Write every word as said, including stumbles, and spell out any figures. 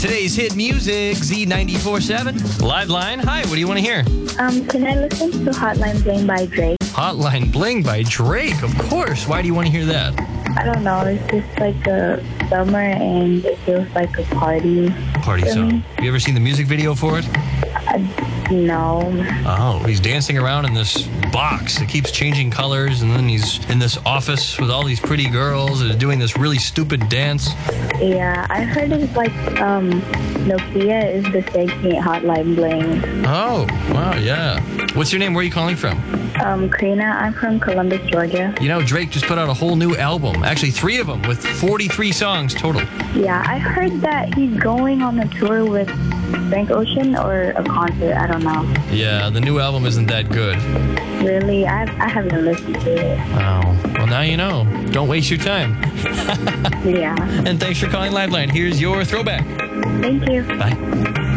Today's hit music, Z ninety-four point seven. Live line. Hi, what do you want to hear? Um, can I listen to Hotline Bling by Drake? Hotline Bling by Drake, of course. Why do you want to hear that? I don't know. It's just like a summer and it feels like a party. Party for song. me. Have you ever seen the music video for it? Uh, no. Oh, he's dancing around in this box. It keeps changing colors, and then he's in this office with all these pretty girls and doing this really stupid dance. Yeah, I heard it's like um, Nokia is the second Hotline Bling. Oh, wow, yeah. What's your name? Where are you calling from? Um, Karina, I'm from Columbus, Georgia. You know, Drake just put out a whole new album. Actually, three of them with forty-three songs total. Yeah, I heard that he's going on a tour with Frank Ocean or a concert. I don't know. Yeah, the new album isn't that good. Really? I, I haven't listened to it. Oh, well, now you know. Don't waste your time. Yeah. And thanks for calling Liveline. Here's your throwback. Thank you. Bye.